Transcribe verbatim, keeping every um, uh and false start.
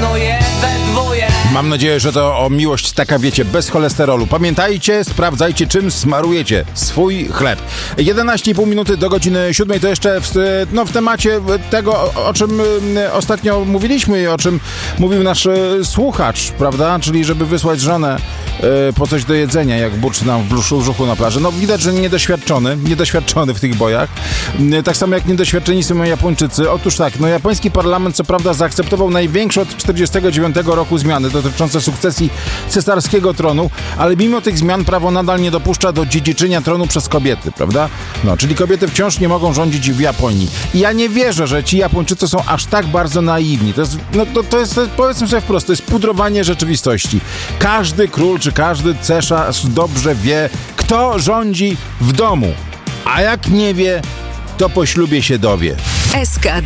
rano je we dwoje. Mam nadzieję, że to o miłość taka, wiecie, bez cholesterolu. Pamiętajcie, sprawdzajcie, czym smarujecie swój chleb. jedenaście i pół minuty do godziny siódmej, to jeszcze w, no, w temacie tego, o, o czym ostatnio mówiliśmy i o czym mówił nasz słuchacz, prawda? Czyli żeby wysłać żonę y, po coś do jedzenia, jak burczy nam w brzuchu na plaży. No widać, że niedoświadczony, niedoświadczony w tych bojach. Y, tak samo jak niedoświadczeni są Japończycy. Otóż tak, no japoński parlament co prawda zaakceptował największe od czterdziestego dziewiątego roku zmiany dotyczące sukcesji cesarskiego tronu, ale mimo tych zmian prawo nadal nie dopuszcza do dziedziczenia tronu przez kobiety, prawda? No, czyli kobiety wciąż nie mogą rządzić w Japonii. I ja nie wierzę, że ci Japończycy są aż tak bardzo naiwni. To jest, no to, to jest, powiedzmy sobie wprost, to jest pudrowanie rzeczywistości. Każdy król czy każdy cesarz dobrze wie, kto rządzi w domu. A jak nie wie, to po ślubie się dowie. S K